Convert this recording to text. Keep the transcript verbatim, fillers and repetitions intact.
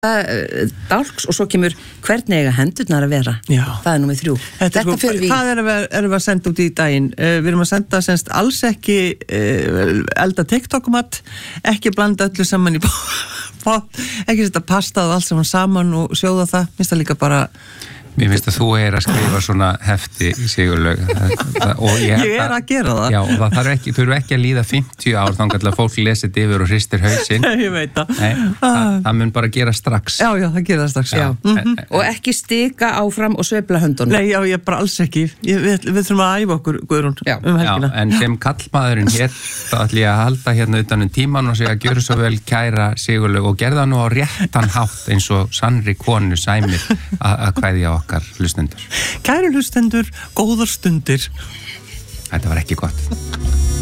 dálks og svo kemur hvernig eiga hendurnar að vera. Já. Það er númer þrjú. Þetta, Þetta sko, fyrir hvað erum við, erum við að senda út í daginn? Uh, við erum að senda semst alls ekki uh, elda TikTok-mat, ekki blanda öllu saman í pott, ekki setja pasta og allt saman saman og sjóða það. Minnst það líka bara Mér finnst að þú er að skrifa svona hefti Sigurlaug og ég, ég er að gera það. Já, og það þarf ekki, þurfi ekki að líða fimmtíu ár þannig að fólk lesið yfir og hristir hausinn. Ég veit það. Nei, það, það mun bara gera strax. Já, já, það gera það strax. Já. Já. Mm-hmm. Og ekki stika áfram og sveifla höndunum. Nei, já, ég bara alls ekki. Ég, við, við þurfum að æfa okkur, Guðrún, já. um helgina. Já, en sem kallmaðurinn hér, þá ætlum ég að halda hérna utan um tíman og segja að gjöru svo vel kæra Sigurlaug og gerða nú á réttan hátt eins og sannri konu sæmir að kveðja okkar hlustendur. Kæru hlustendur, góðar stundir. Þetta var ekki gott.